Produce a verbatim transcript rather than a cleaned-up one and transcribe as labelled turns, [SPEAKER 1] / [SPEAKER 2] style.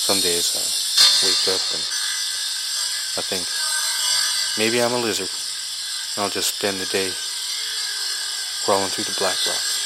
[SPEAKER 1] Some days I wake up and I think, maybe I'm a lizard. I'll just spend the day crawling through the black rock.